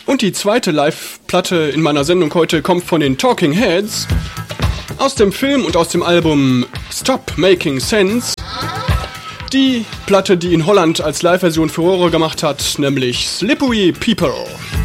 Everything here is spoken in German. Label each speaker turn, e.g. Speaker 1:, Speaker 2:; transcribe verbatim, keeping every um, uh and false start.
Speaker 1: Und die zweite Live-Platte in meiner Sendung heute kommt von den Talking Heads aus dem Film und aus dem Album Stop Making Sense. Die Platte, die in Holland als Live-Version Furore gemacht hat, nämlich Slippery People.